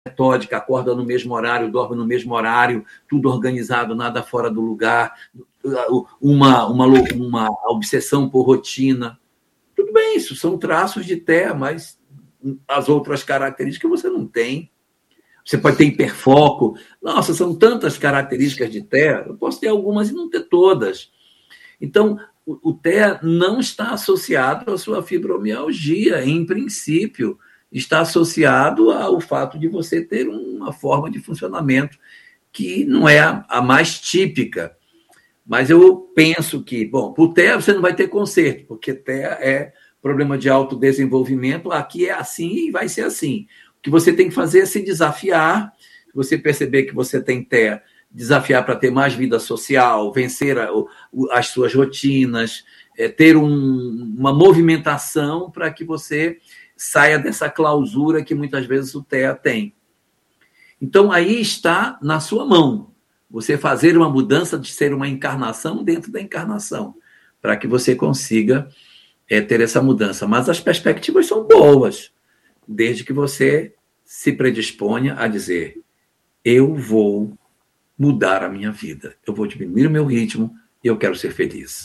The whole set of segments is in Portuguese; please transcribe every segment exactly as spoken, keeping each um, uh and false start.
metódica, acorda no mesmo horário, dorme no mesmo horário, tudo organizado, nada fora do lugar, uma, uma, uma obsessão por rotina. Tudo bem, isso são traços de T E A, mas as outras características você não tem. Você pode ter hiperfoco. Nossa, são tantas características de T E A, eu posso ter algumas e não ter todas. Então, o T E A não está associado à sua fibromialgia, em princípio. Está associado ao fato de você ter uma forma de funcionamento que não é a mais típica. Mas eu penso que, bom, para o T E A você não vai ter conserto, porque T E A é problema de autodesenvolvimento, aqui é assim e vai ser assim. O que você tem que fazer é se desafiar, se você perceber que você tem T E A, desafiar para ter mais vida social, vencer a, as suas rotinas, é, ter um, uma movimentação para que você saia dessa clausura que muitas vezes o T E A tem. Então, aí está na sua mão, você fazer uma mudança de ser uma encarnação dentro da encarnação, para que você consiga é, ter essa mudança. Mas as perspectivas são boas, desde que você se predisponha a dizer, eu vou mudar a minha vida, eu vou diminuir o meu ritmo e eu quero ser feliz.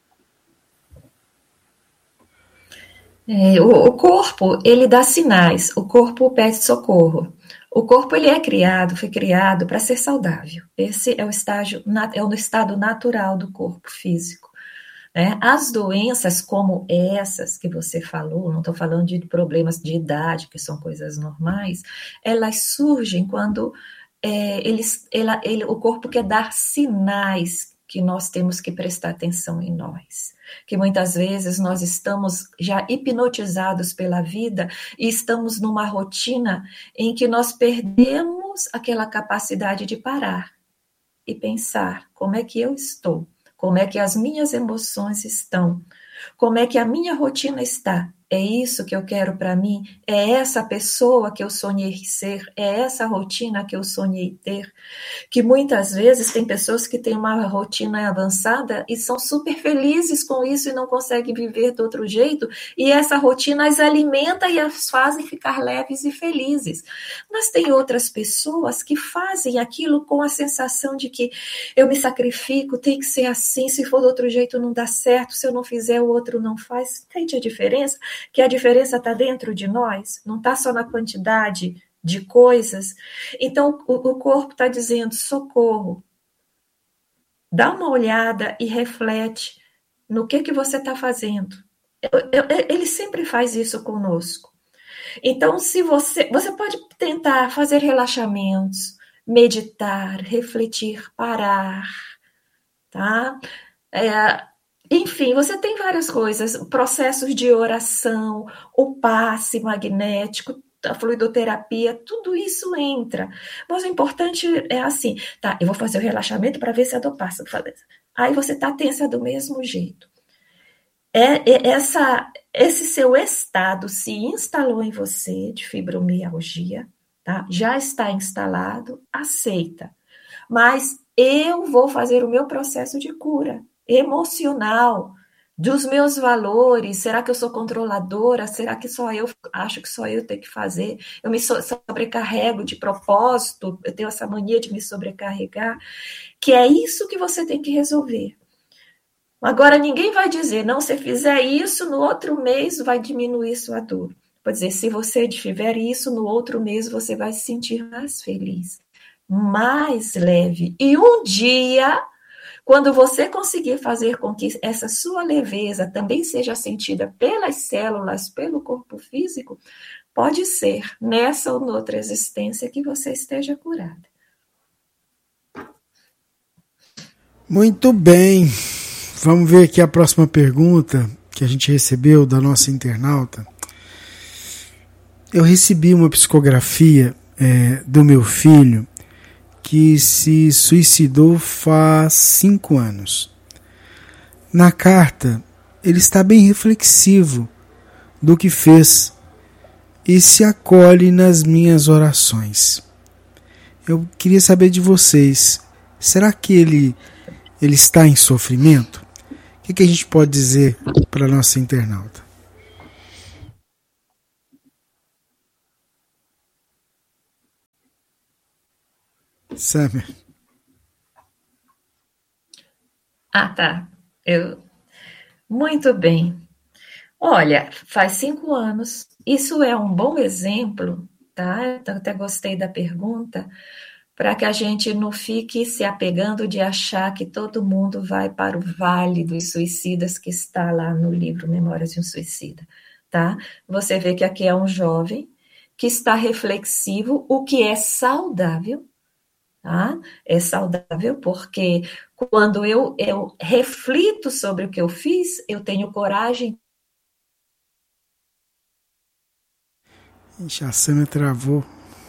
É, o, o corpo, ele dá sinais, o corpo pede socorro. O corpo, ele é criado, foi criado para ser saudável. Esse é o, estágio, é o estado natural do corpo físico. Né? As doenças como essas que você falou, não estou falando de problemas de idade, que são coisas normais, elas surgem quando é, eles, ela, ele, o corpo quer dar sinais que nós temos que prestar atenção em nós. Que muitas vezes nós estamos já hipnotizados pela vida e estamos numa rotina em que nós perdemos aquela capacidade de parar e pensar como é que eu estou, como é que as minhas emoções estão, como é que a minha rotina está. É isso que eu quero para mim? É essa pessoa que eu sonhei ser? É essa rotina que eu sonhei ter? Que muitas vezes tem pessoas que têm uma rotina avançada e são super felizes com isso e não conseguem viver de outro jeito, e essa rotina as alimenta e as fazem ficar leves e felizes. Mas tem outras pessoas que fazem aquilo com a sensação de que eu me sacrifico, tem que ser assim, se for de outro jeito não dá certo, se eu não fizer o outro não faz. Entende a diferença? Que a diferença está dentro de nós, não está só na quantidade de coisas. Então, o, o corpo está dizendo, socorro. Dá uma olhada e reflete no que, que você está fazendo. Eu, eu, ele sempre faz isso conosco. Então, se você, você pode tentar fazer relaxamentos, meditar, refletir, parar, tá? É, enfim, você tem várias coisas, processos de oração, o passe magnético, a fluidoterapia, tudo isso entra. Mas o importante é assim, tá, eu vou fazer o relaxamento para ver se a dor passa. Aí você está tensa do mesmo jeito. É, é, essa, esse seu estado se instalou em você de fibromialgia, tá? Já está instalado, aceita. Mas eu vou fazer o meu processo de cura emocional, dos meus valores. Será que eu sou controladora? Será que só eu acho que só eu tenho que fazer? Eu me sobrecarrego de propósito, eu tenho essa mania de me sobrecarregar, que é isso que você tem que resolver. Agora, ninguém vai dizer, não, se fizer isso, no outro mês vai diminuir sua dor. Pode dizer, se você tiver isso, no outro mês você vai se sentir mais feliz, mais leve. E um dia, quando você conseguir fazer com que essa sua leveza também seja sentida pelas células, pelo corpo físico, pode ser nessa ou noutra existência que você esteja curada. Muito bem. Vamos ver aqui a próxima pergunta que a gente recebeu da nossa internauta. Eu recebi uma psicografia é, do meu filho que se suicidou faz cinco anos. Na carta, ele está bem reflexivo do que fez e se acolhe nas minhas orações. Eu queria saber de vocês, será que ele, ele está em sofrimento? O que, que a gente pode dizer para a nossa internauta? Sâmia. Ah, tá. Eu... Muito bem. Olha, faz cinco anos. Isso é um bom exemplo, tá? Eu até gostei da pergunta, para que a gente não fique se apegando de achar que todo mundo vai para o Vale dos Suicidas, que está lá no livro Memórias de um Suicida, tá? Você vê que aqui é um jovem que está reflexivo, o que é saudável, tá? É saudável porque quando eu, eu reflito sobre o que eu fiz, eu tenho coragem. Ixi, a Sâmia travou.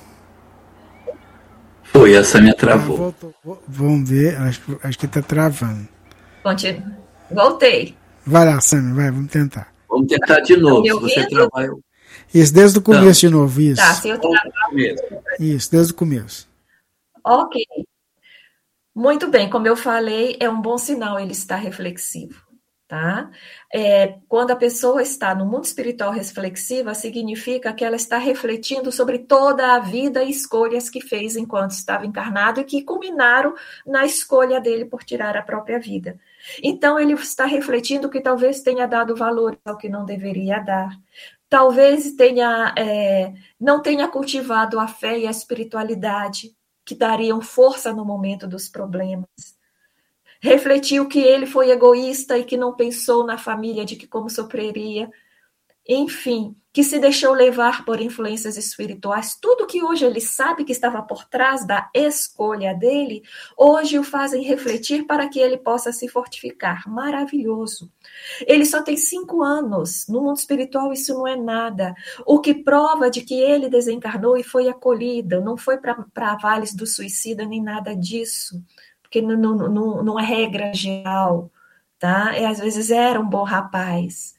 Foi, a Sâmia travou. Ah, vamos ver, acho, acho que está travando. Continu... Voltei. Vai lá, Sâmia, vai, vamos tentar. Vamos tentar de novo. Se você travar, eu... Isso, desde o começo Não. de novo, isso. Tá, se eu travar... Isso, desde o começo. Ok. Muito bem, como eu falei, é um bom sinal ele estar reflexivo, tá? É, quando a pessoa está no mundo espiritual reflexiva, significa que ela está refletindo sobre toda a vida e escolhas que fez enquanto estava encarnado e que culminaram na escolha dele por tirar a própria vida. Então, ele está refletindo que talvez tenha dado valor ao que não deveria dar. Talvez tenha, é, não tenha cultivado a fé e a espiritualidade que dariam força no momento dos problemas. Refletiu que ele foi egoísta e que não pensou na família, de que como sofreria. Enfim, que se deixou levar por influências espirituais. Tudo que hoje ele sabe que estava por trás da escolha dele, hoje o fazem refletir para que ele possa se fortificar. Maravilhoso. Ele só tem cinco anos. No mundo espiritual isso não é nada. O que prova de que ele desencarnou e foi acolhido. Não foi para vales do suicida nem nada disso. Porque não, não, não, não é regra geral. Tá? E às vezes era um bom rapaz.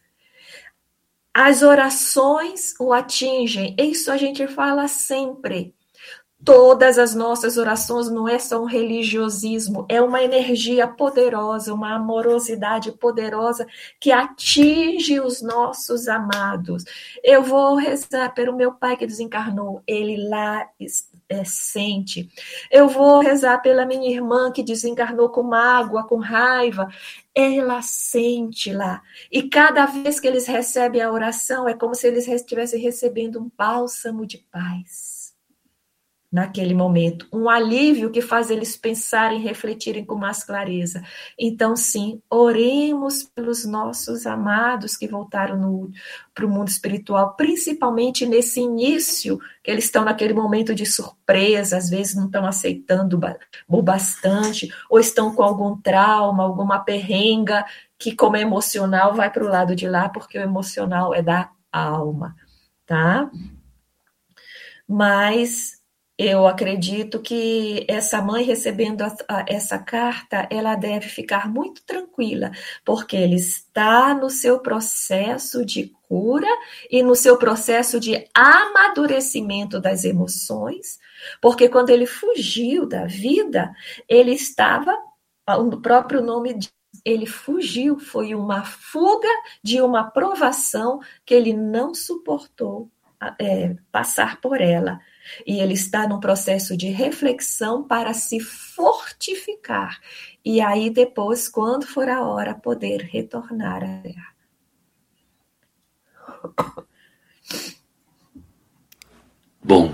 As orações o atingem, isso a gente fala sempre. Todas as nossas orações não é só um religiosismo, é uma energia poderosa, uma amorosidade poderosa que atinge os nossos amados. Eu vou rezar pelo meu pai que desencarnou, ele lá é, sente. Eu vou rezar pela minha irmã que desencarnou com mágoa, com raiva, ela sente lá. E cada vez que eles recebem a oração, é como se eles estivessem recebendo um bálsamo de paz. Naquele momento, um alívio que faz eles pensarem, refletirem com mais clareza. Então, sim, oremos pelos nossos amados que voltaram para o mundo espiritual, principalmente nesse início, que eles estão naquele momento de surpresa, às vezes não estão aceitando o bastante, ou estão com algum trauma, alguma perrenga, que como é emocional, vai para o lado de lá, porque o emocional é da alma, tá? Mas eu acredito que essa mãe recebendo a, a, essa carta, ela deve ficar muito tranquila, porque ele está no seu processo de cura e no seu processo de amadurecimento das emoções, porque quando ele fugiu da vida, ele estava, o próprio nome diz, ele fugiu, foi uma fuga de uma provação que ele não suportou é, passar por ela. E ele está num processo de reflexão para se fortificar. E aí depois, quando for a hora, poder retornar à Terra. Bom,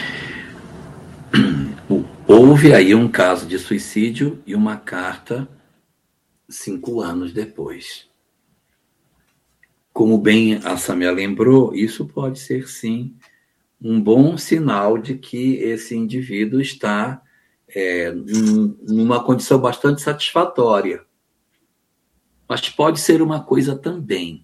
houve aí um caso de suicídio e uma carta cinco anos depois. Como bem a Sâmia lembrou, isso pode ser, sim, um bom sinal de que esse indivíduo está é, numa condição bastante satisfatória. Mas pode ser uma coisa também.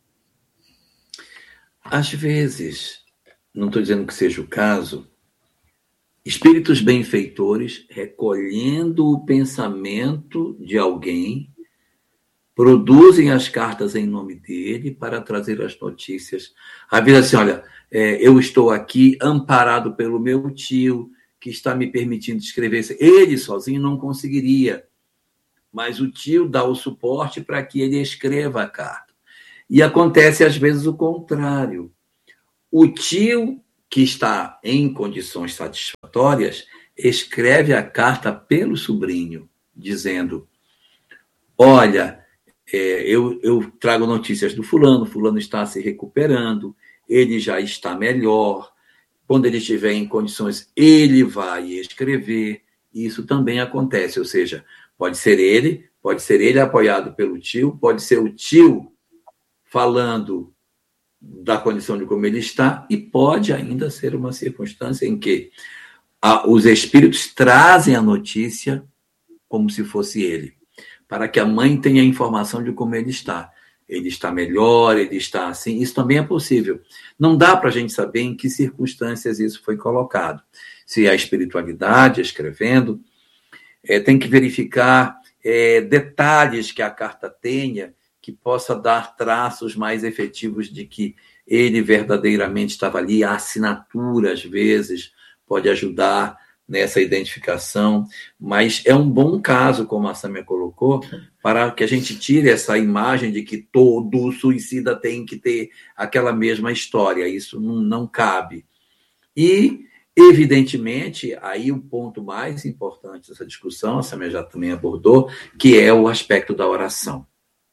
Às vezes, não estou dizendo que seja o caso, espíritos benfeitores recolhendo o pensamento de alguém, produzem as cartas em nome dele para trazer as notícias. Às vezes assim, olha, é, eu estou aqui amparado pelo meu tio, que está me permitindo escrever. Ele sozinho não conseguiria, mas o tio dá o suporte para que ele escreva a carta. E acontece, às vezes, o contrário. O tio, que está em condições satisfatórias, escreve a carta pelo sobrinho, dizendo, olha, é, eu, eu trago notícias do fulano, fulano está se recuperando, ele já está melhor, quando ele estiver em condições, ele vai escrever. Isso também acontece, ou seja, pode ser ele, pode ser ele apoiado pelo tio, pode ser o tio falando da condição de como ele está, e pode ainda ser uma circunstância em que a, os espíritos trazem a notícia como se fosse ele, para que a mãe tenha a informação de como ele está. Ele está melhor, ele está assim, isso também é possível. Não dá para a gente saber em que circunstâncias isso foi colocado. Se a espiritualidade escrevendo, é, tem que verificar é, detalhes que a carta tenha, que possa dar traços mais efetivos de que ele verdadeiramente estava ali. A assinatura, às vezes, pode ajudar nessa identificação, mas é um bom caso, como a Sâmia colocou, para que a gente tire essa imagem de que todo suicida tem que ter aquela mesma história. Isso não, não cabe. E, evidentemente, aí o ponto mais importante dessa discussão, a Sâmia já também abordou, que é o aspecto da oração.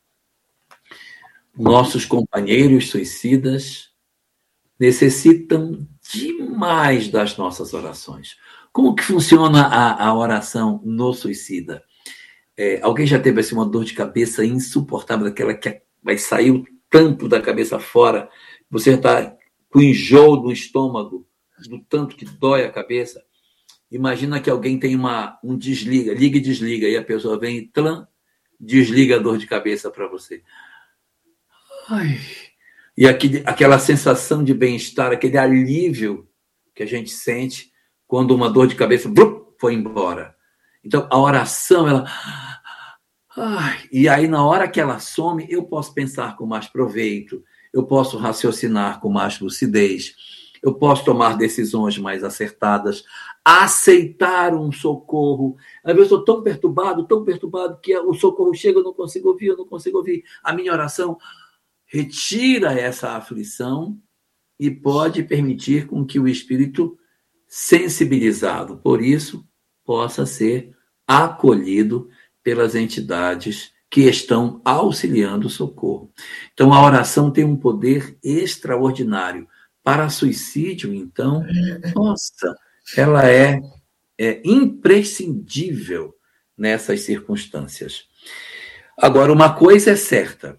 Nossos companheiros suicidas necessitam demais das nossas orações. Como que funciona a, a oração no suicida? É, alguém já teve assim, uma dor de cabeça insuportável, daquela que vai sair o tanto da cabeça fora, você está com enjoo no estômago, do tanto que dói a cabeça? Imagina que alguém tem uma, um desliga, liga e desliga, e a pessoa vem e tlan, desliga a dor de cabeça para você. Ai. E aquele, aquela sensação de bem-estar, aquele alívio que a gente sente quando uma dor de cabeça blup, foi embora. Então, a oração, ela... Ai, e aí, na hora que ela some, eu posso pensar com mais proveito, eu posso raciocinar com mais lucidez, eu posso tomar decisões mais acertadas, aceitar um socorro. Às vezes eu estou tão perturbado, tão perturbado, que o socorro chega, eu não consigo ouvir, eu não consigo ouvir. A minha oração retira essa aflição e pode permitir com que o espírito, sensibilizado por isso, possa ser acolhido pelas entidades que estão auxiliando o socorro. Então, a oração tem um poder extraordinário. Para suicídio, então, nossa, ela é, é imprescindível nessas circunstâncias. Agora, uma coisa é certa.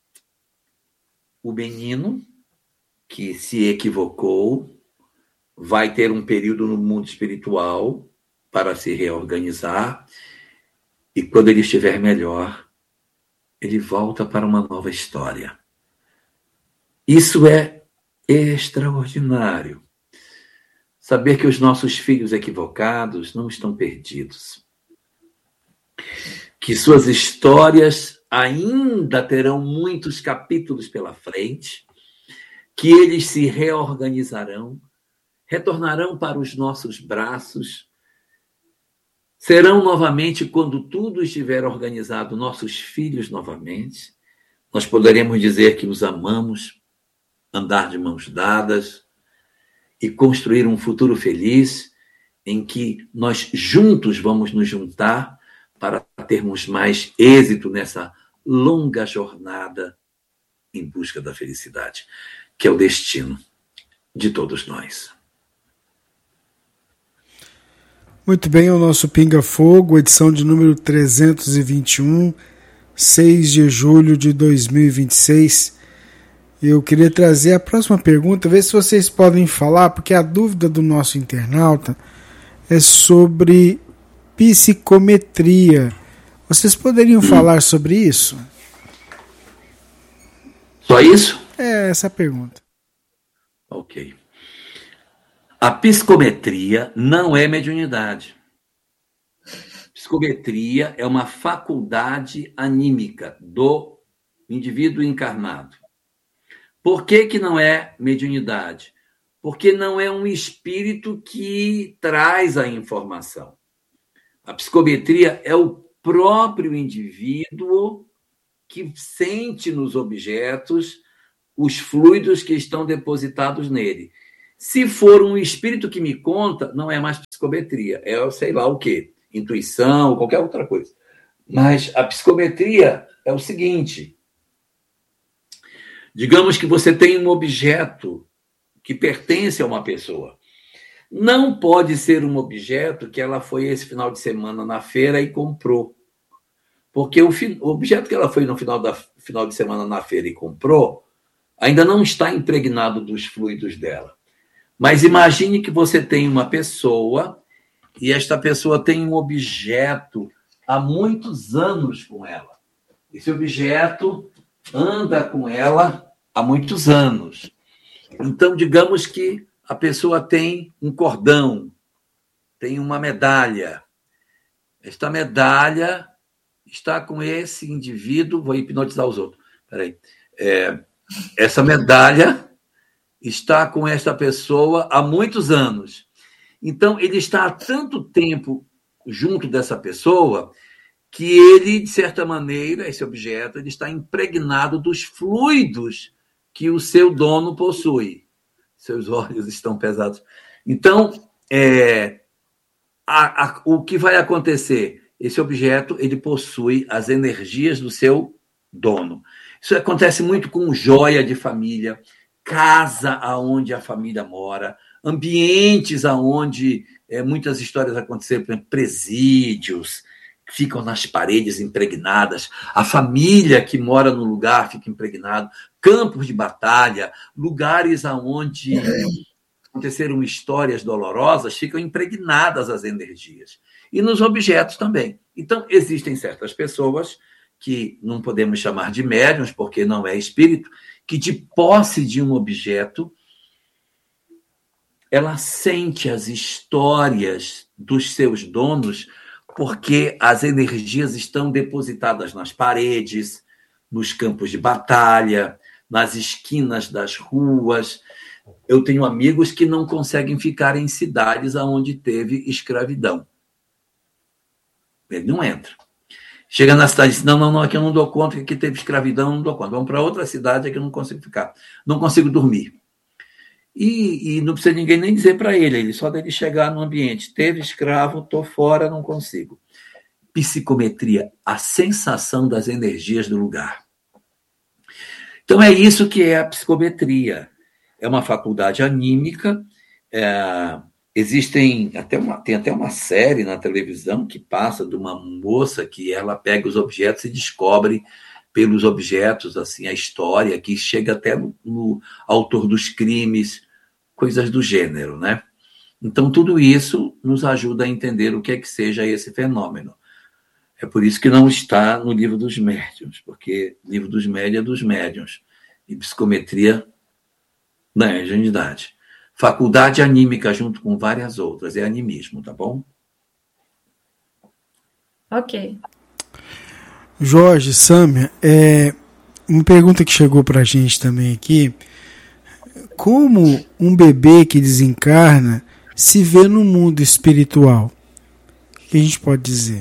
O menino que se equivocou vai ter um período no mundo espiritual para se reorganizar, e quando ele estiver melhor, ele volta para uma nova história. Isso é extraordinário. Saber que os nossos filhos equivocados não estão perdidos. Que suas histórias ainda terão muitos capítulos pela frente, que eles se reorganizarão, retornarão para os nossos braços, serão novamente, quando tudo estiver organizado, nossos filhos novamente. Nós poderemos dizer que os amamos, andar de mãos dadas e construir um futuro feliz em que nós juntos vamos nos juntar para termos mais êxito nessa longa jornada em busca da felicidade, que é o destino de todos nós. Muito bem, é o nosso Pinga Fogo, edição de número trezentos e vinte e um, seis de julho de dois mil e vinte e seis. Eu queria trazer a próxima pergunta, ver se vocês podem falar, porque a dúvida do nosso internauta é sobre psicometria. Vocês poderiam hum. falar sobre isso? Só isso? É essa a pergunta. Ok. A psicometria não é mediunidade. Psicometria é uma faculdade anímica do indivíduo encarnado. Por que que não é mediunidade? Porque não é um espírito que traz a informação. A psicometria é o próprio indivíduo que sente nos objetos os fluidos que estão depositados nele. Se for um espírito que me conta, não é mais psicometria, é sei lá o quê, intuição, qualquer outra coisa. Mas a psicometria é o seguinte: digamos que você tem um objeto que pertence a uma pessoa. Não pode ser um objeto que ela foi esse final de semana na feira e comprou. Porque o, fi- o objeto que ela foi no final, da, final de semana na feira e comprou ainda não está impregnado dos fluidos dela. Mas imagine que você tem uma pessoa e esta pessoa tem um objeto há muitos anos com ela. Esse objeto anda com ela há muitos anos. Então, digamos que a pessoa tem um cordão, tem uma medalha. Esta medalha está com esse indivíduo... Vou hipnotizar os outros. Peraí. É, essa medalha está com esta pessoa há muitos anos. Então, ele está há tanto tempo junto dessa pessoa que ele, de certa maneira, esse objeto, ele está impregnado dos fluidos que o seu dono possui. Seus olhos estão pesados. Então, é, a, a, o que vai acontecer? Esse objeto, ele possui as energias do seu dono. Isso acontece muito com joia de família, casa aonde a família mora, ambientes aonde é, muitas histórias aconteceram, por exemplo, presídios, ficam nas paredes impregnadas, a família que mora no lugar fica impregnado, campos de batalha, lugares aonde aconteceram histórias dolorosas, ficam impregnadas as energias. E nos objetos também. Então, existem certas pessoas que não podemos chamar de médiuns, porque não é espírito, que de posse de um objeto, ela sente as histórias dos seus donos, porque as energias estão depositadas nas paredes, nos campos de batalha, nas esquinas das ruas. Eu tenho amigos que não conseguem ficar em cidades onde teve escravidão. Ele não entra. Chega na cidade e diz, não, não, não, aqui eu não dou conta, que aqui teve escravidão, eu não dou conta. Vamos para outra cidade, aqui eu não consigo ficar. Não consigo dormir. E, e não precisa ninguém nem dizer para ele, ele só dele chegar no ambiente. Teve escravo, estou fora, não consigo. Psicometria, a sensação das energias do lugar. Então é isso que é a psicometria. É uma faculdade anímica. É, existem até uma, tem até uma série na televisão que passa de uma moça que ela pega os objetos e descobre pelos objetos assim a história, que chega até no, no autor dos crimes, coisas do gênero, né? Então, tudo isso nos ajuda a entender o que é que seja esse fenômeno. É por isso que não está no livro dos médiuns, porque o livro dos médiuns é dos médiuns, e psicometria na mediunidade. Faculdade anímica junto com várias outras, é animismo, tá bom? Ok. Jorge, Sâmia, é, uma pergunta que chegou para a gente também aqui. Como um bebê que desencarna se vê no mundo espiritual? O que a gente pode dizer?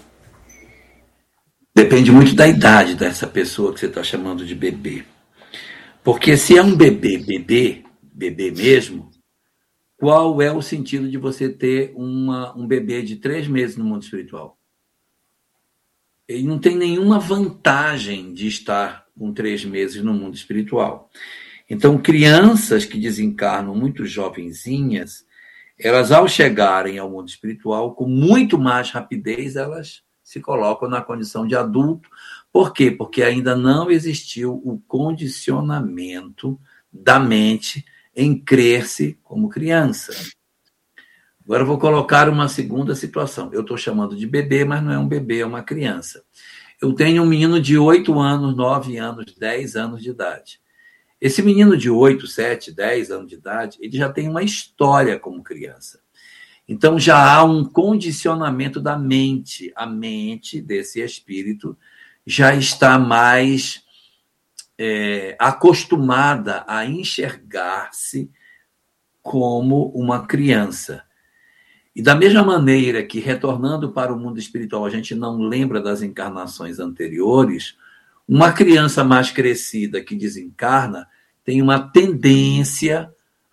Depende muito da idade dessa pessoa que você está chamando de bebê. Porque se é um bebê, bebê, bebê mesmo, qual é o sentido de você ter uma, um bebê de três meses no mundo espiritual? Ele não tem nenhuma vantagem de estar com três meses no mundo espiritual. Então, crianças que desencarnam muito jovenzinhas, elas, ao chegarem ao mundo espiritual, com muito mais rapidez, elas se colocam na condição de adulto. Por quê? Porque ainda não existiu o condicionamento da mente em crer-se como criança. Agora eu vou colocar uma segunda situação. Eu estou chamando de bebê, mas não é um bebê, é uma criança. Eu tenho um menino de oito anos, nove anos, dez anos de idade. Esse menino de oito, sete, dez anos de idade, ele já tem uma história como criança. Então, já há um condicionamento da mente. A mente desse espírito já está mais é, acostumada a enxergar-se como uma criança. E da mesma maneira que, retornando para o mundo espiritual, a gente não lembra das encarnações anteriores, uma criança mais crescida que desencarna tem uma tendência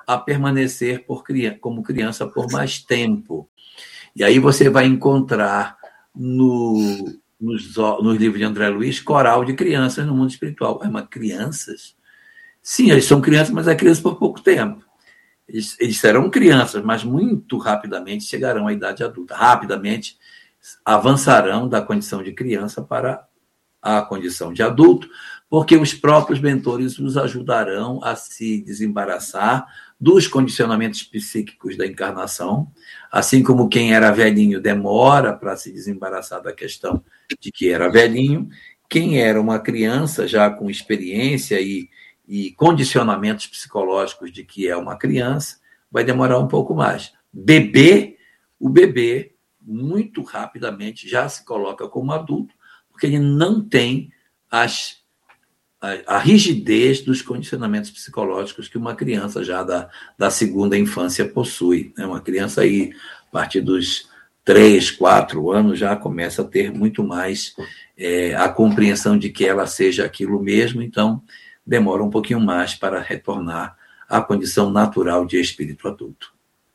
a permanecer por, como criança por mais tempo. E aí você vai encontrar no, nos, nos livros de André Luiz coral de crianças no mundo espiritual. É, mas crianças? Sim, eles são crianças, mas é criança por pouco tempo. Eles, eles serão crianças, mas muito rapidamente chegarão à idade adulta. Rapidamente avançarão da condição de criança para a condição de adulto, porque os próprios mentores os ajudarão a se desembaraçar dos condicionamentos psíquicos da encarnação, assim como quem era velhinho demora para se desembaraçar da questão de que era velhinho, quem era uma criança já com experiência e, e condicionamentos psicológicos de que é uma criança, vai demorar um pouco mais. Bebê, o bebê, muito rapidamente, já se coloca como adulto, porque ele não tem as, a, a rigidez dos condicionamentos psicológicos que uma criança já da, da segunda infância possui. Né? Uma criança aí, a partir dos três, quatro anos, já começa a ter muito mais é, a compreensão de que ela seja aquilo mesmo, então demora um pouquinho mais para retornar à condição natural de espírito adulto.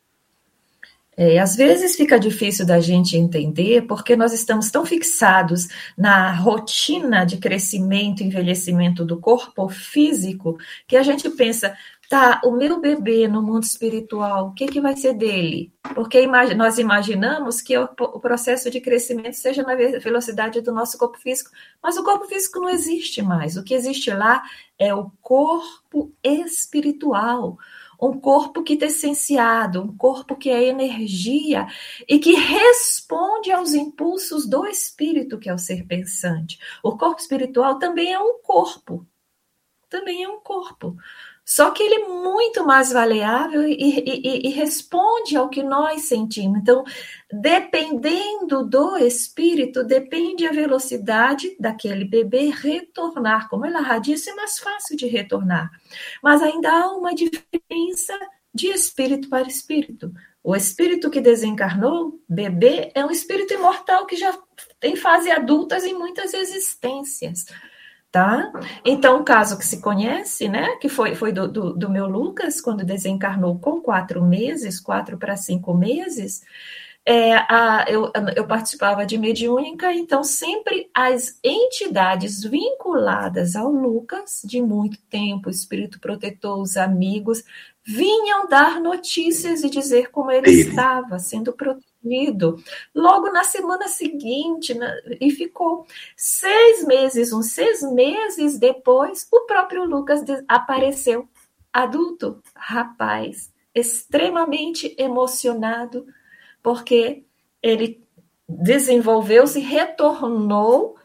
É, às vezes fica difícil da gente entender porque nós estamos tão fixados na rotina de crescimento e envelhecimento do corpo físico que a gente pensa, tá, o meu bebê no mundo espiritual, o que, que vai ser dele? Porque imag- nós imaginamos que o, o processo de crescimento seja na velocidade do nosso corpo físico, mas o corpo físico não existe mais. O que existe lá é o corpo espiritual. Um corpo que está essenciado, um corpo que é energia e que responde aos impulsos do espírito, que é o ser pensante. O corpo espiritual também é um corpo, também é um corpo. Só que ele é muito mais maleável e, e, e responde ao que nós sentimos. Então, dependendo do espírito, depende a velocidade daquele bebê retornar. Como ela radia, é mais fácil de retornar. Mas ainda há uma diferença de espírito para espírito. O espírito que desencarnou, bebê, é um espírito imortal que já tem fase adultas em muitas existências. Tá? Então, o caso que se conhece, né, que foi, foi do, do, do meu Lucas, quando desencarnou com quatro meses, quatro para cinco meses, é, a, eu, eu participava de mediúnica, então sempre as entidades vinculadas ao Lucas, de muito tempo, o espírito protetor, os amigos, vinham dar notícias e dizer como ele Ele. estava sendo protegido. Logo na semana seguinte, né, e ficou seis meses, uns seis meses depois, o próprio Lucas apareceu, adulto, rapaz, extremamente emocionado, porque ele desenvolveu-se, retornou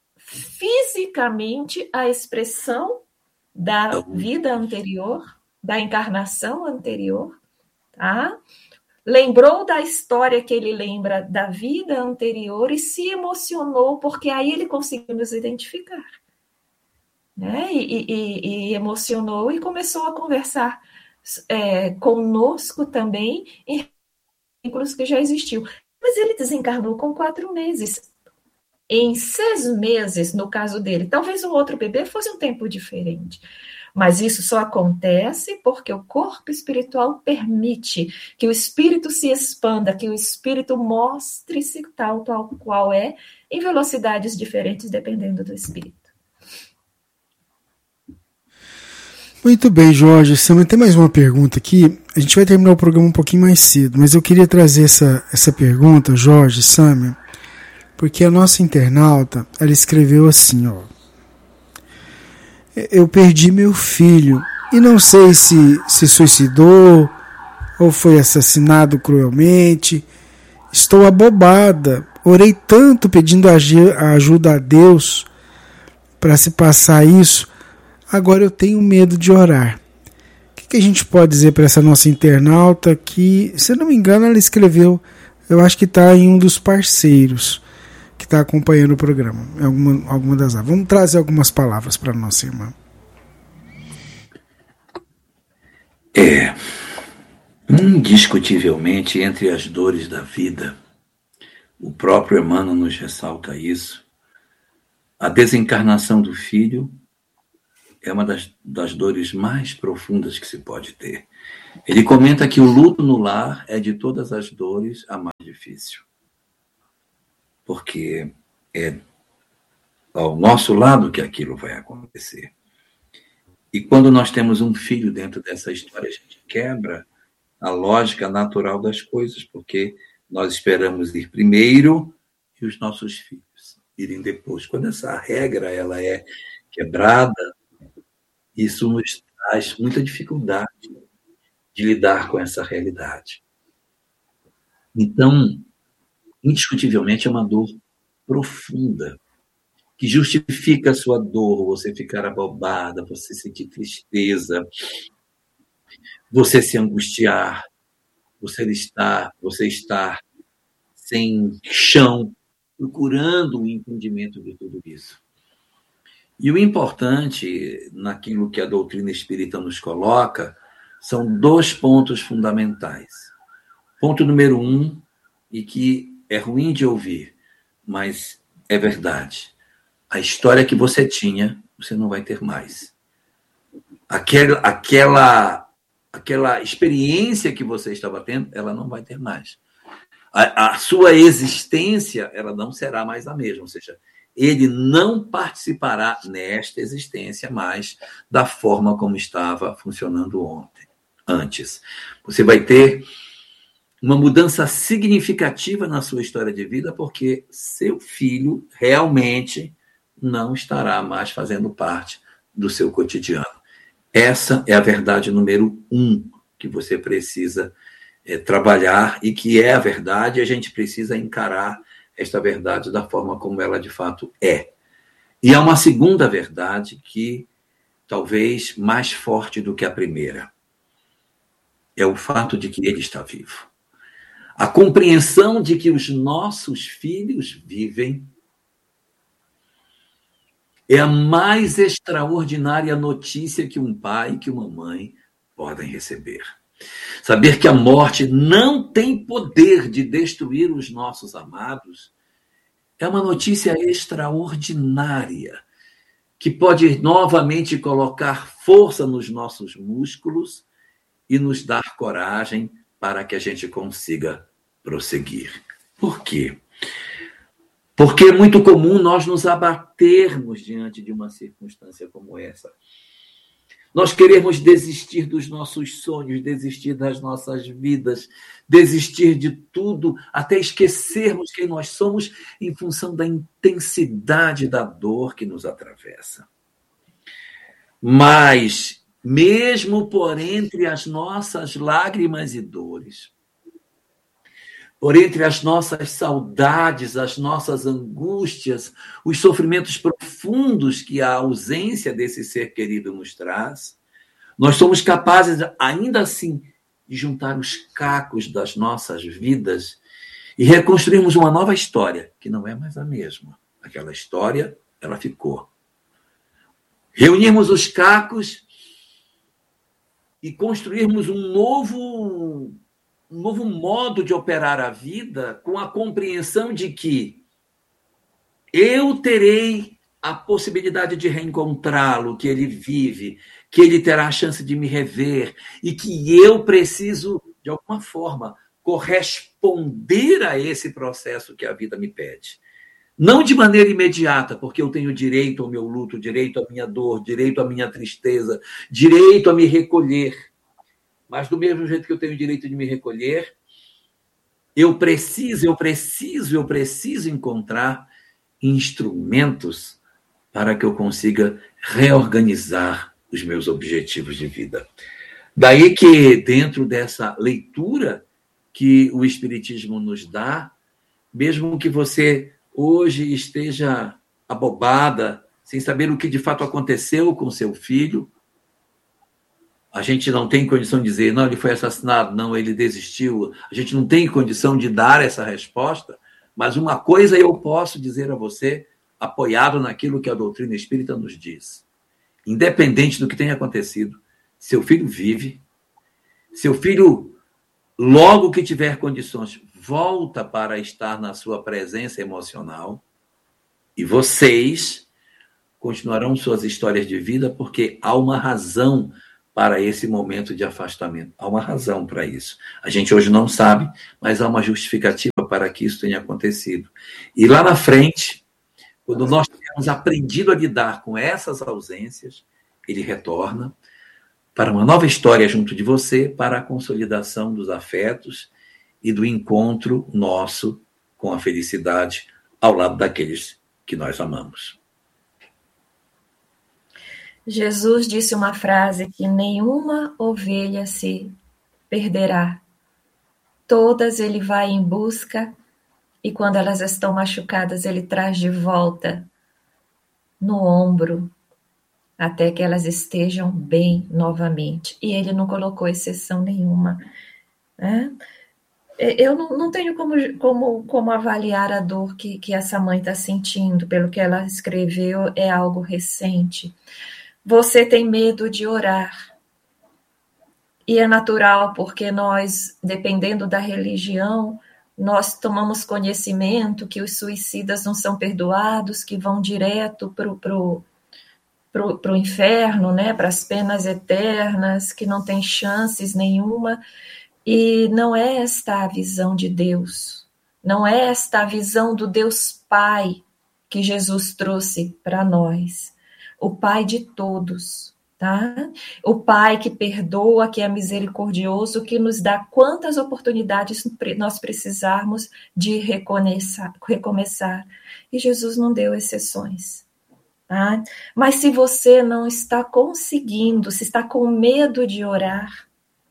fisicamente à expressão da vida anterior, da encarnação anterior, tá? Lembrou da história que ele lembra da vida anterior e se emocionou, porque aí ele conseguiu nos identificar. Né? E, e, e emocionou e começou a conversar é, conosco também em vínculos que já existiu. Mas ele desencarnou com quatro meses. Em seis meses, no caso dele, talvez o outro bebê fosse um tempo diferente. Mas isso só acontece porque o corpo espiritual permite que o espírito se expanda, que o espírito mostre-se tal, tal qual é, em velocidades diferentes, dependendo do espírito. Muito bem, Jorge. Sam, tem mais uma pergunta aqui. A gente vai terminar o programa um pouquinho mais cedo, mas eu queria trazer essa, essa pergunta, Jorge, Sam, porque a nossa internauta, ela escreveu assim, ó. Eu perdi meu filho e não sei se se suicidou ou foi assassinado cruelmente. Estou abobada. Orei tanto pedindo a ajuda a Deus para se passar isso. Agora eu tenho medo de orar. O que, que a gente pode dizer para essa nossa internauta que, se eu não me engano, ela escreveu, eu acho que está em um dos parceiros que está acompanhando o programa, alguma, alguma das áreas. Vamos trazer algumas palavras para a nossa irmã. É, indiscutivelmente, entre as dores da vida, o próprio Emmanuel nos ressalta isso, a desencarnação do filho é uma das, das dores mais profundas que se pode ter. Ele comenta que o luto no lar é de todas as dores a mais difícil. Porque é ao nosso lado que aquilo vai acontecer. E quando nós temos um filho dentro dessa história, a gente quebra a lógica natural das coisas, porque nós esperamos ir primeiro e os nossos filhos irem depois. Quando essa regra ela é quebrada, isso nos traz muita dificuldade de lidar com essa realidade. Então, indiscutivelmente, é uma dor profunda, que justifica a sua dor, você ficar abobada, você sentir tristeza, você se angustiar, você estar, você estar sem chão, procurando o entendimento de tudo isso. E o importante, naquilo que a doutrina espírita nos coloca, são dois pontos fundamentais. Ponto número um, e que é ruim de ouvir, mas é verdade. A história que você tinha, você não vai ter mais. Aquela, aquela, aquela experiência que você estava tendo, ela não vai ter mais. A, a sua existência, ela não será mais a mesma. Ou seja, ele não participará nesta existência mais da forma como estava funcionando ontem, antes. Você vai ter uma mudança significativa na sua história de vida, porque seu filho realmente não estará mais fazendo parte do seu cotidiano. Essa é a verdade número um que você precisa é, trabalhar e que é a verdade, a gente precisa encarar esta verdade da forma como ela de fato é. E há uma segunda verdade que talvez mais forte do que a primeira. É o fato de que ele está vivo. A compreensão de que os nossos filhos vivem é a mais extraordinária notícia que um pai e que uma mãe podem receber. Saber que a morte não tem poder de destruir os nossos amados é uma notícia extraordinária, que pode novamente colocar força nos nossos músculos e nos dar coragem para que a gente consiga prosseguir. Por quê? Porque é muito comum nós nos abatermos diante de uma circunstância como essa. Nós queremos desistir dos nossos sonhos, desistir das nossas vidas, desistir de tudo, até esquecermos quem nós somos em função da intensidade da dor que nos atravessa. Mas, mesmo por entre as nossas lágrimas e dores, por entre as nossas saudades, as nossas angústias, os sofrimentos profundos que a ausência desse ser querido nos traz, nós somos capazes, ainda assim, de juntar os cacos das nossas vidas e reconstruirmos uma nova história, que não é mais a mesma. Aquela história, ela ficou. Reunirmos os cacos e construirmos um novo... um novo modo de operar a vida com a compreensão de que eu terei a possibilidade de reencontrá-lo, que ele vive, que ele terá a chance de me rever e que eu preciso, de alguma forma, corresponder a esse processo que a vida me pede. Não de maneira imediata, porque eu tenho direito ao meu luto, direito à minha dor, direito à minha tristeza, direito a me recolher. Mas do mesmo jeito que eu tenho o direito de me recolher, eu preciso, eu preciso, eu preciso encontrar instrumentos para que eu consiga reorganizar os meus objetivos de vida. Daí que, dentro dessa leitura que o Espiritismo nos dá, mesmo que você hoje esteja abobada, sem saber o que de fato aconteceu com seu filho, a gente não tem condição de dizer, não, ele foi assassinado, não, ele desistiu. A gente não tem condição de dar essa resposta, mas uma coisa eu posso dizer a você, apoiado naquilo que a doutrina espírita nos diz. Independente do que tenha acontecido, seu filho vive, seu filho, logo que tiver condições, volta para estar na sua presença emocional e vocês continuarão suas histórias de vida porque há uma razão para esse momento de afastamento. Há uma razão para isso. A gente hoje não sabe, mas há uma justificativa para que isso tenha acontecido. E lá na frente, quando nós temos aprendido a lidar com essas ausências, ele retorna para uma nova história junto de você, para a consolidação dos afetos e do encontro nosso com a felicidade ao lado daqueles que nós amamos. Jesus disse uma frase que nenhuma ovelha se perderá. Todas ele vai em busca e quando elas estão machucadas, ele traz de volta no ombro até que elas estejam bem novamente. E ele não colocou exceção nenhuma. Né? Eu não, não tenho como, como, como avaliar a dor que, que essa mãe está sentindo, pelo que ela escreveu, é algo recente. Você tem medo de orar. E é natural, porque nós, dependendo da religião, nós tomamos conhecimento que os suicidas não são perdoados, que vão direto para o pro, pro, pro inferno, né, para as penas eternas, que não tem chances nenhuma. E não é esta a visão de Deus. Não é esta a visão do Deus Pai que Jesus trouxe para nós. O Pai de todos, tá? O Pai que perdoa, que é misericordioso, que nos dá quantas oportunidades nós precisarmos de recomeçar. recomeçar. E Jesus não deu exceções, tá? Mas se você não está conseguindo, se está com medo de orar,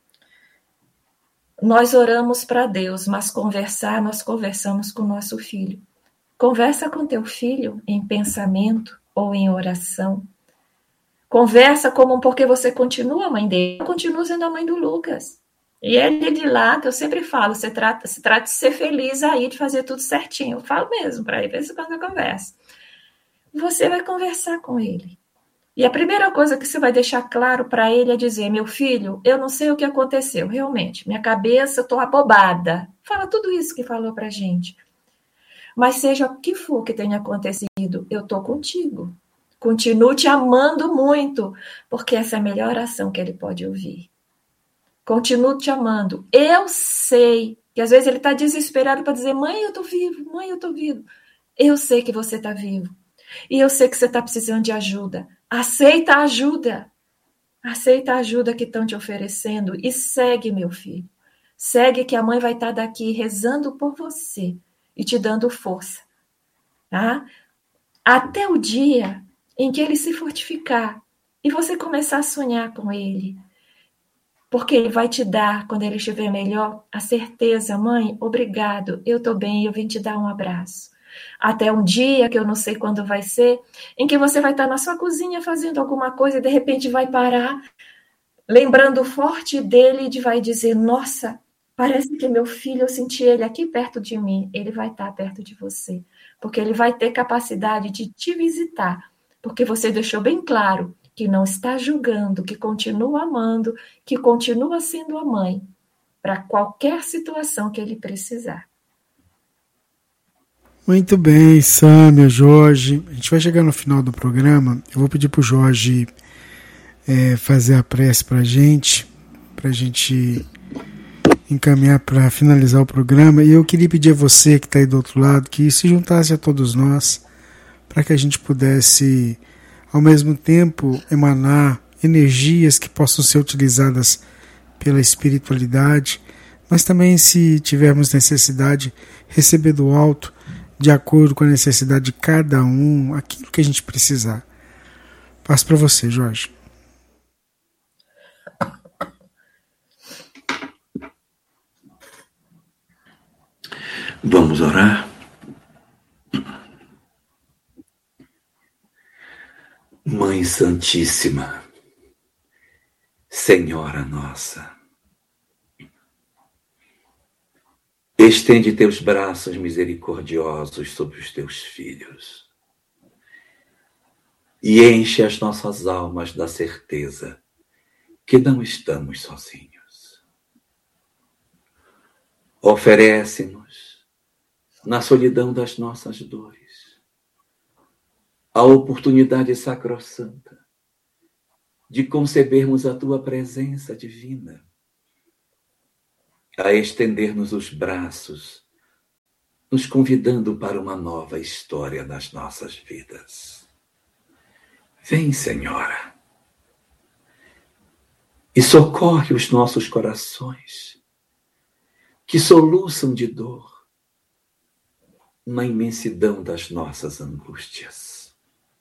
nós oramos para Deus, mas conversar, nós conversamos com o nosso filho. Conversa com teu filho em pensamento ou em oração. Conversa como porque você continua a mãe dele. Eu continuo sendo a mãe do Lucas. E ele de lá, que eu sempre falo, você trata, se trata de ser feliz aí, de fazer tudo certinho. Eu falo mesmo para ele, vez quando eu converso. Você vai conversar com ele. E a primeira coisa que você vai deixar claro para ele é dizer, meu filho, eu não sei o que aconteceu, realmente. Minha cabeça, estou abobada. Fala tudo isso que falou para a gente. Mas seja o que for que tenha acontecido, eu estou contigo. Continuo te amando muito, porque essa é a melhor ação que ele pode ouvir. Continuo te amando. Eu sei que às vezes ele está desesperado para dizer, mãe, eu estou vivo, mãe, eu estou vivo. Eu sei que você está vivo. E eu sei que você está precisando de ajuda. Aceita a ajuda. Aceita a ajuda que estão te oferecendo e segue, meu filho. Segue que a mãe vai estar daqui rezando por você e te dando força, tá? Até o dia em que ele se fortificar e você começar a sonhar com ele. Porque ele vai te dar, quando ele estiver melhor, a certeza, mãe, obrigado, eu estou bem, eu vim te dar um abraço. Até um dia, que eu não sei quando vai ser, em que você vai estar na sua cozinha fazendo alguma coisa e de repente vai parar, lembrando forte dele e vai dizer, nossa, parece que meu filho, eu senti ele aqui perto de mim. Ele vai estar perto de você, porque ele vai ter capacidade de te visitar, porque você deixou bem claro que não está julgando, que continua amando, que continua sendo a mãe para qualquer situação que ele precisar. Muito bem, Sâmia, Jorge. A gente vai chegar no final do programa. Eu vou pedir para o Jorge é, fazer a prece para a gente, para a gente encaminhar para finalizar o programa. E eu queria pedir a você que está aí do outro lado que se juntasse a todos nós para que a gente pudesse, ao mesmo tempo, emanar energias que possam ser utilizadas pela espiritualidade, mas também, se tivermos necessidade, receber do alto, de acordo com a necessidade de cada um, aquilo que a gente precisar. Passo para você, Jorge. Vamos orar? Mãe Santíssima, Senhora nossa, estende teus braços misericordiosos sobre os teus filhos e enche as nossas almas da certeza que não estamos sozinhos. Oferece-nos, na solidão das nossas dores, a oportunidade sacrossanta de concebermos a tua presença divina, a estender-nos os braços, nos convidando para uma nova história nas nossas vidas. Vem, Senhora, e socorre os nossos corações que soluçam de dor na imensidão das nossas angústias.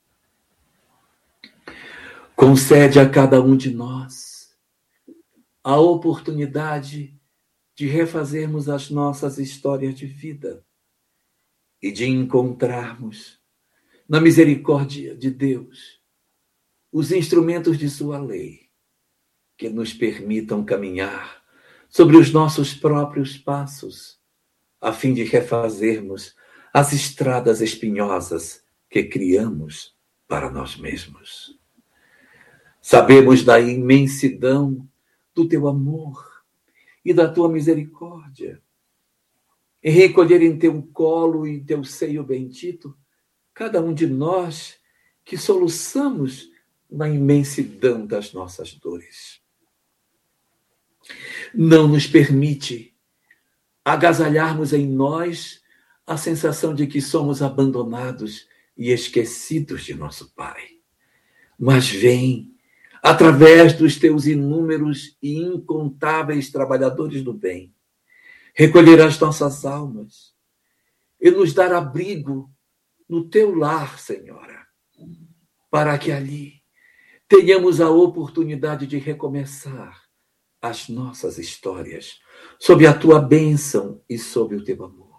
Concede a cada um de nós a oportunidade de refazermos as nossas histórias de vida e de encontrarmos, na misericórdia de Deus, os instrumentos de sua lei que nos permitam caminhar sobre os nossos próprios passos, a fim de refazermos as estradas espinhosas que criamos para nós mesmos. Sabemos da imensidão do teu amor e da tua misericórdia, e recolher em teu colo e teu seio bendito cada um de nós que soluçamos na imensidão das nossas dores. Não nos permite agasalharmos em nós a sensação de que somos abandonados e esquecidos de nosso Pai. Mas vem, através dos teus inúmeros e incontáveis trabalhadores do bem, recolher as nossas almas e nos dar abrigo no teu lar, Senhora, para que ali tenhamos a oportunidade de recomeçar as nossas histórias sob a tua bênção e sob o teu amor.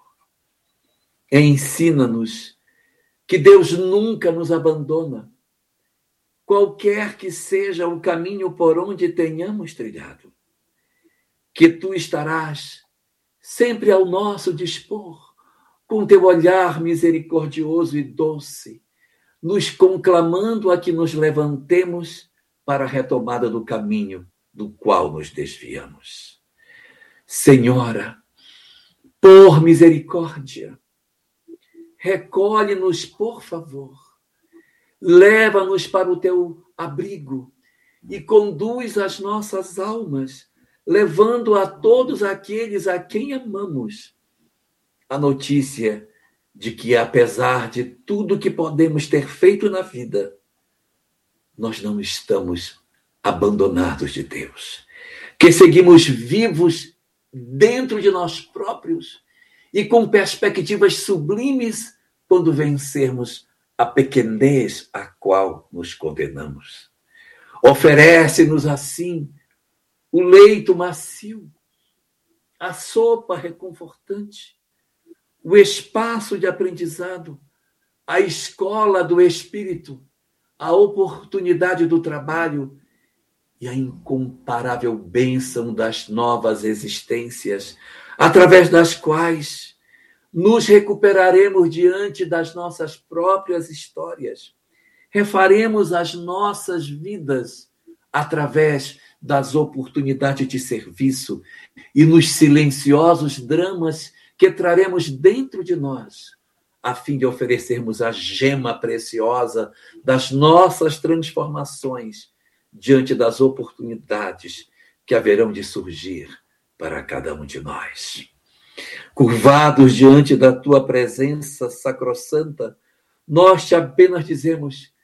Ensina-nos que Deus nunca nos abandona, qualquer que seja o caminho por onde tenhamos trilhado, que tu estarás sempre ao nosso dispor, com teu olhar misericordioso e doce, nos conclamando a que nos levantemos para a retomada do caminho do qual nos desviamos. Senhora, por misericórdia, recolhe-nos, por favor, leva-nos para o teu abrigo e conduz as nossas almas, levando a todos aqueles a quem amamos a notícia de que, apesar de tudo que podemos ter feito na vida, nós não estamos abandonados de Deus, que seguimos vivos dentro de nós próprios e com perspectivas sublimes quando vencermos a pequenez a qual nos condenamos. Oferece-nos assim o leito macio, a sopa reconfortante, o espaço de aprendizado, a escola do espírito, a oportunidade do trabalho e a incomparável bênção das novas existências, através das quais nos recuperaremos diante das nossas próprias histórias, refaremos as nossas vidas através das oportunidades de serviço e nos silenciosos dramas que traremos dentro de nós, a fim de oferecermos a gema preciosa das nossas transformações diante das oportunidades que haverão de surgir para cada um de nós. Curvados diante da tua presença sacrossanta, nós te apenas dizemos: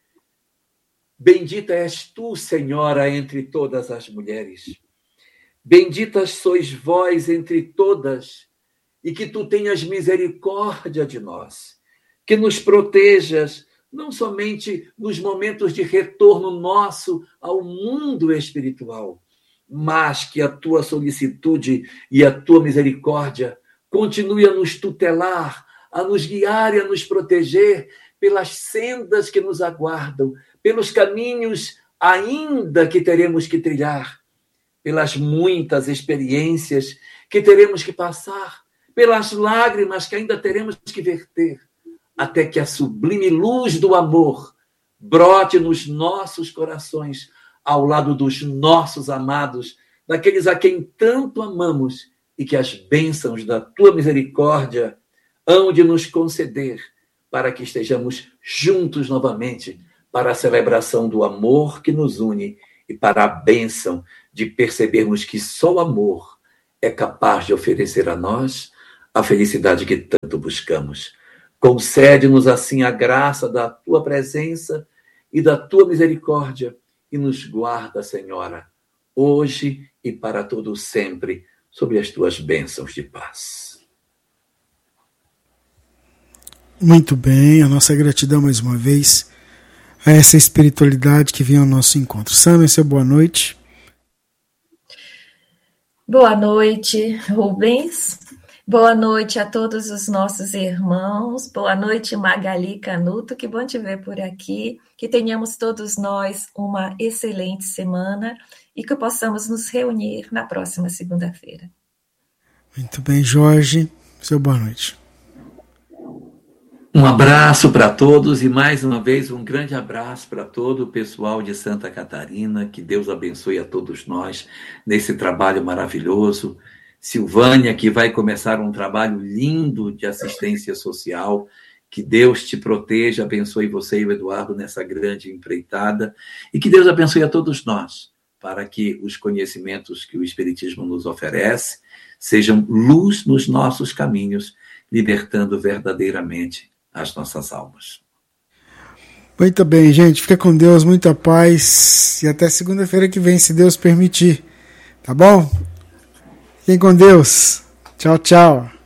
bendita és tu, Senhora, entre todas as mulheres. Benditas sois vós entre todas, e que tu tenhas misericórdia de nós, que nos protejas, não somente nos momentos de retorno nosso ao mundo espiritual, mas que a tua solicitude e a tua misericórdia continue a nos tutelar, a nos guiar e a nos proteger pelas sendas que nos aguardam, pelos caminhos ainda que teremos que trilhar, pelas muitas experiências que teremos que passar, pelas lágrimas que ainda teremos que verter, até que a sublime luz do amor brote nos nossos corações, ao lado dos nossos amados, daqueles a quem tanto amamos, e que as bênçãos da tua misericórdia hão de nos conceder, para que estejamos juntos novamente para a celebração do amor que nos une e para a bênção de percebermos que só o amor é capaz de oferecer a nós a felicidade que tanto buscamos. Concede-nos assim a graça da tua presença e da tua misericórdia e nos guarda, Senhora, hoje e para todo sempre, sobre as tuas bênçãos de paz. Muito bem, a nossa gratidão mais uma vez a essa espiritualidade que vem ao nosso encontro. Sâmia, seu boa noite. Boa noite, Rubens. Boa noite a todos os nossos irmãos. Boa noite, Magali Canuto. Que bom te ver por aqui. Que tenhamos todos nós uma excelente semana e que possamos nos reunir na próxima segunda-feira. Muito bem, Jorge. Seu boa noite. Um abraço para todos e, mais uma vez, um grande abraço para todo o pessoal de Santa Catarina. Que Deus abençoe a todos nós nesse trabalho maravilhoso. Silvânia, que vai começar um trabalho lindo de assistência social. Que Deus te proteja, abençoe você e o Eduardo nessa grande empreitada. E que Deus abençoe a todos nós, para que os conhecimentos que o Espiritismo nos oferece sejam luz nos nossos caminhos, libertando verdadeiramente as nossas almas. Muito bem, gente. Fica com Deus, muita paz. E até segunda-feira que vem, se Deus permitir. Tá bom? Fiquem com Deus. Tchau, tchau.